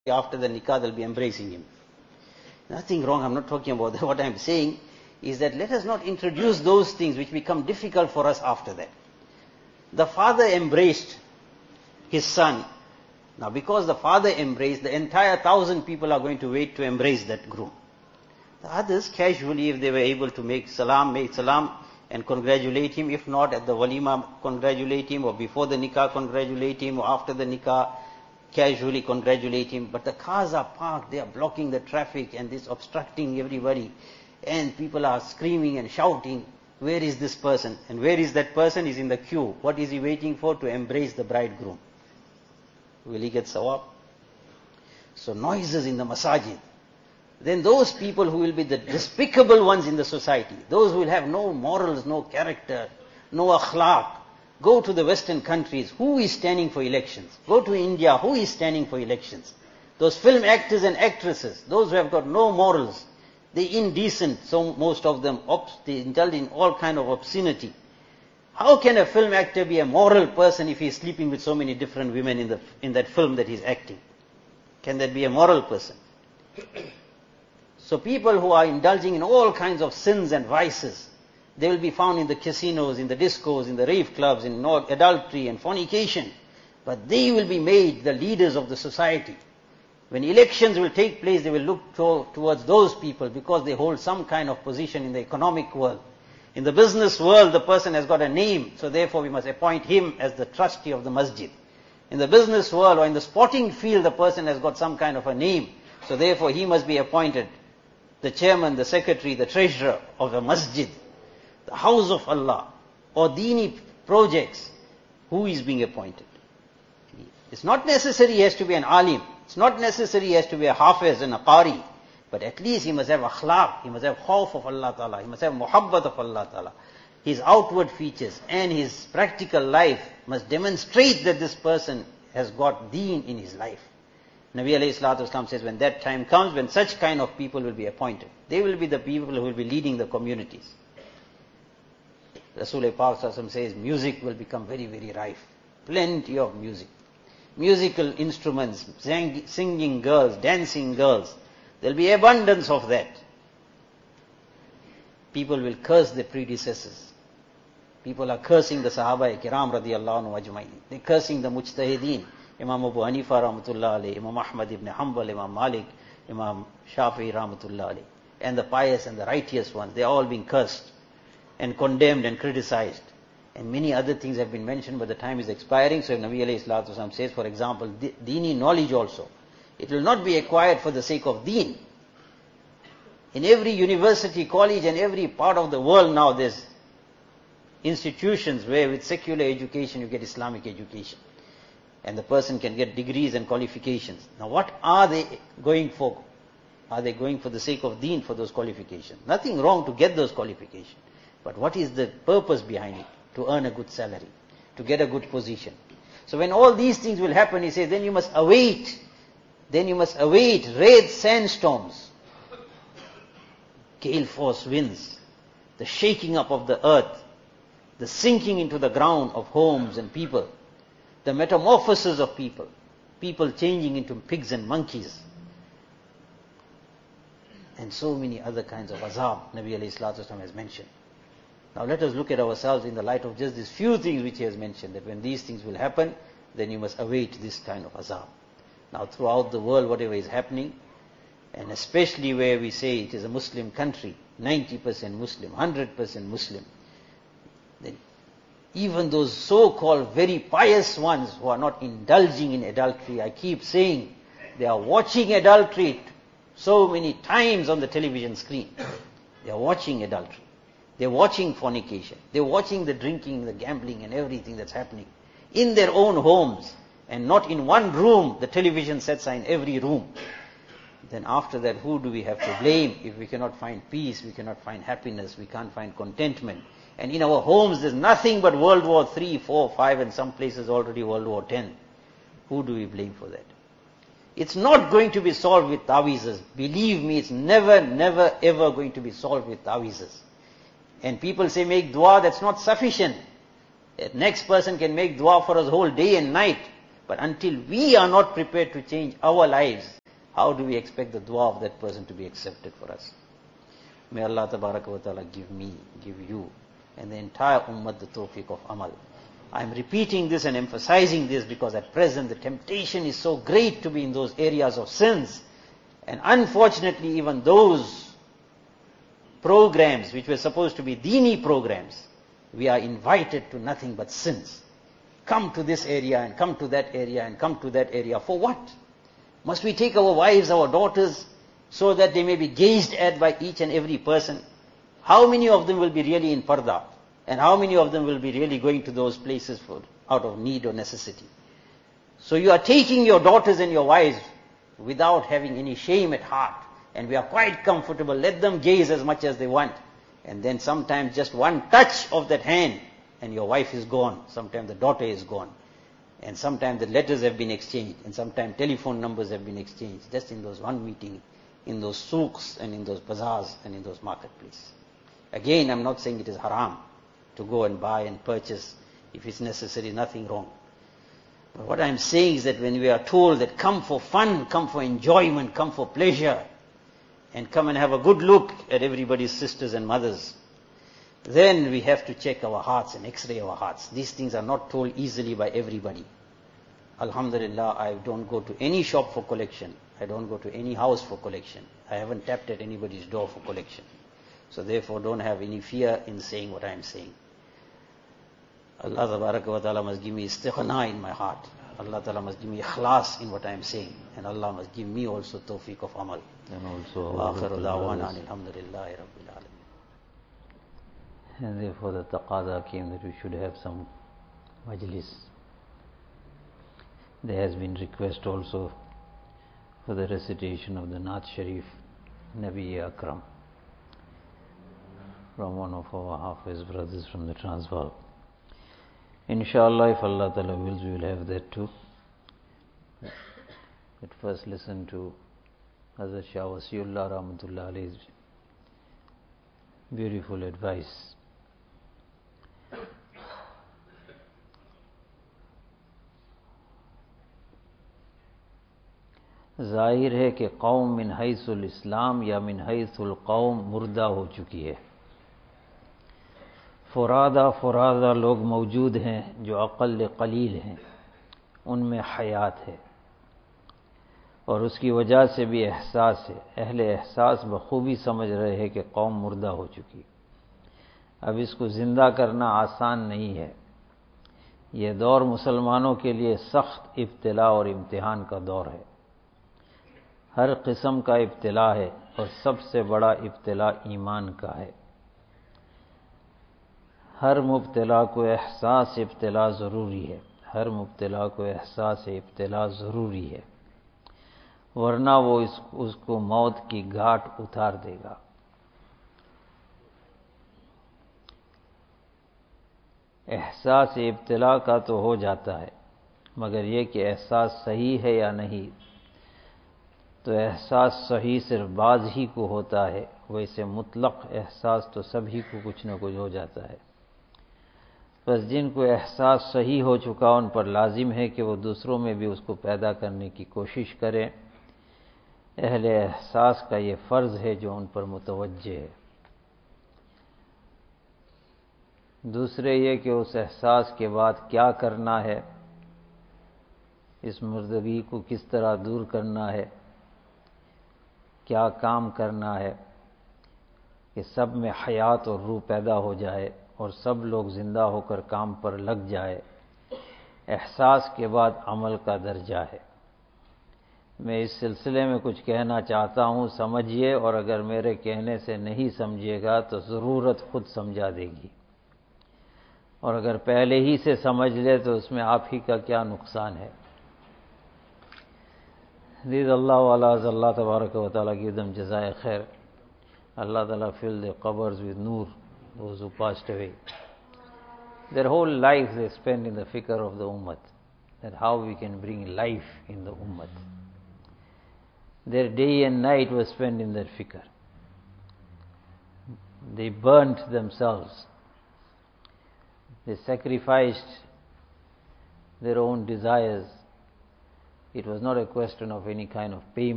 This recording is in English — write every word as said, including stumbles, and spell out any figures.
after the nikah they'll be embracing him. Nothing wrong, I'm not talking about that. What I'm saying is that let us not introduce those things which become difficult for us after that. The father embraced his son. Now because the father embraced, the entire thousand people are going to wait to embrace that groom. The others casually, if they were able to make salam, make salam and congratulate him. If not, at the walima congratulate him, or before the nikah congratulate him, or after the nikah casually congratulate him. But the cars are parked, they are blocking the traffic and this obstructing everybody. And people are screaming and shouting, where is this person? And where is that person? Is in the queue. What is he waiting for? To embrace the bridegroom. Will he get sawab? So noises in the masajid. Then those people who will be the despicable ones in the society, those who will have no morals, no character, no akhlaq. Go to the Western countries, who is standing for elections? Go to India, who is standing for elections? Those film actors and actresses, those who have got no morals, they indecent, so most of them, they indulge in all kind of obscenity. How can a film actor be a moral person if he is sleeping with so many different women in the in that film that he is acting? Can that be a moral person? So people who are indulging in all kinds of sins and vices, they will be found in the casinos, in the discos, in the rave clubs, in adultery and fornication. But they will be made the leaders of the society. When elections will take place, they will look to, towards those people because they hold some kind of position in the economic world. In the business world, the person has got a name, so therefore we must appoint him as the trustee of the masjid. In the business world or in the sporting field, the person has got some kind of a name, so therefore he must be appointed the chairman, the secretary, the treasurer of the masjid, the house of Allah, or dini projects. Who is being appointed? It's not necessary he has to be an alim. It's not necessary he has to be a hafiz and a qari. But at least he must have akhlaq, he must have khawf of Allah Ta'ala, he must have muhabbat of Allah Ta'ala. His outward features and his practical life must demonstrate that this person has got deen in his life. Nabi alayhi salatu wasalam says, when that time comes, when such kind of people will be appointed, they will be the people who will be leading the communities. Rasul Pak says, music will become very, very rife. Plenty of music. Musical instruments, sing, singing girls, dancing girls. There will be abundance of that. People will curse their predecessors. People are cursing the Sahaba Kiram radiyallahu anhu ajma'in. They're cursing the Mujtahideen. Imam Abu Hanifa rahmatullah alayhi, Imam Ahmad ibn Hanbal, Imam Malik, Imam Shafi'i rahmatullah alayhi. And the pious and the righteous ones, they are all being cursed and condemned and criticized. And many other things have been mentioned, but the time is expiring. So Nabi alayhi salatu wasalam says, for example, deeni knowledge also. It will not be acquired for the sake of deen. In every university, college and every part of the world now there's institutions where with secular education you get Islamic education. And the person can get degrees and qualifications. Now what are they going for? Are they going for the sake of deen for those qualifications? Nothing wrong to get those qualifications. But what is the purpose behind it? To earn a good salary, to get a good position. So when all these things will happen, he says, then you must await, then you must await red sandstorms, gale force winds, the shaking up of the earth, the sinking into the ground of homes and people, the metamorphosis of people, people changing into pigs and monkeys, and so many other kinds of azab Nabi alayhi salatu wasallam has mentioned. Now let us look at ourselves in the light of just these few things which he has mentioned, that when these things will happen, then you must await this kind of azab. Now throughout the world, whatever is happening, and especially where we say it is a Muslim country, ninety percent Muslim, one hundred percent Muslim, then even those so-called very pious ones who are not indulging in adultery, I keep saying, they are watching adultery so many times on the television screen. They are watching adultery. They're watching fornication. They're watching the drinking, the gambling and everything that's happening in their own homes, and not in one room. The television sets are in every room. Then after that, who do we have to blame if we cannot find peace, we cannot find happiness, we can't find contentment? And in our homes there's nothing but World War three, four, five, and some places already World War ten. Who do we blame for that? It's not going to be solved with ta'weezes. Believe me, it's never, never, ever going to be solved with ta'weezes. And people say make dua, that's not sufficient. The next person can make dua for us whole day and night. But until we are not prepared to change our lives, how do we expect the dua of that person to be accepted for us? May Allah Tabaraka wa Ta'ala give me, give you, and the entire ummah the tawfiq of amal. I am repeating this and emphasizing this because at present the temptation is so great to be in those areas of sins. And unfortunately even those programs which were supposed to be Deeni programs, we are invited to nothing but sins. Come to this area and come to that area and come to that area. For what? Must we take our wives, our daughters, so that they may be gazed at by each and every person? How many of them will be really in parda? And how many of them will be really going to those places for out of need or necessity? So you are taking your daughters and your wives without having any shame at heart. And we are quite comfortable. Let them gaze as much as they want. And then sometimes just one touch of that hand and your wife is gone. Sometimes the daughter is gone. And sometimes the letters have been exchanged. And sometimes telephone numbers have been exchanged. Just in those one meeting, in those souks and in those bazaars and in those marketplaces. Again, I'm not saying it is haram to go and buy and purchase. If it's necessary, nothing wrong. But what I'm saying is that when we are told that come for fun, come for enjoyment, come for pleasure, and come and have a good look at everybody's sisters and mothers, then we have to check our hearts and x-ray our hearts. These things are not told easily by everybody. Alhamdulillah, I don't go to any shop for collection. I don't go to any house for collection. I haven't tapped at anybody's door for collection. So therefore don't have any fear in saying what I am saying. Allah Tabaraka wa Ta'ala must give me istighna in my heart. Allah Ta'ala must give me ikhlas in what I am saying. And Allah must give me also tawfiq of amal. And also Wa akhiru da'wana alhamdulillahi rabbil alamin. And therefore the taqada came that we should have some majlis. There has been request also for the recitation of the Naat Sharif, Nabi Akram, from one of our Hafiz brothers from the Transvaal. Inshallah, if Allah Ta'ala wills, we will have that too. But first listen to Hazrat Shah Wasiullah Rahmatullah Alayhi's beautiful advice. ज़ाहिर है कि कौम मिन हैसुल इस्लाम या मिन हैसुल कौम मुर्दा हो चुकी है। फुरादा फुरादा लोग मौजूद हैं जो अक़ल क़लील हैं, उनमें हयात है और उसकी वजह से भी एहसास है। अहले एहसास बखूबी समझ रहे हैं कि कौम मुर्दा हो चुकी। अब इसको ज़िंदा करना आसान नहीं है। यह दौर मुसलमानों के लिए सख्त इब्तिला और इम्तिहान का दौर है। हर किस्म का इब्तिला है और सबसे बड़ा इब्तिला ईमान का है। हर मुब्तला को एहसास इब्तिला ज़रूरी है। हर मुब्तला को एहसास इब्तिला ज़रूरी है, वरना वो इस, उसको मौत की घाट उतार देगा। एहसास इब्तिला का तो हो जाता है, मगर ये कि एहसास सही है या नहीं, तो एहसास सही सिर्फ बाज़ ही को होता है। वैसे मुतलक एहसास तो सभी को कुछ न कुछ हो जाता है। बस जिनको एहसास सही हो चुका उन पर लाजिम है कि वो दूसरों में भी उसको पैदा करने की कोशिश करें। अहले एहसास का ये फ़र्ज़ है जो उन पर मुतवज्जे है। दूसरे ये कि उस एहसास के बाद क्या करना है, इस मुर्दगी को किस तरह दूर करना है, क्या काम करना है कि सब में हयात और रूह पैदा हो जाए और सब लोग ज़िंदा होकर काम पर लग जाए। एहसास के बाद अमल का दर्जा है। मैं इस सिलसिले में कुछ कहना चाहता हूँ, समझिए, और अगर मेरे कहने से नहीं समझिएगा तो ज़रूरत खुद समझा देगी, और अगर पहले ही से समझ ले तो उसमें आप ही का क्या नुकसान है। These Allah wala Allah tabaraka wa ta'ala give them jazai khair. Allah Ta'ala fill their qabrs with nur, those who passed away. Their whole life they spend in the fikr of the ummah, that how we can bring life in the ummah. Their day and night was spent in that fikr. They burnt themselves. They sacrificed their own desires It was not a question of any kind of payment.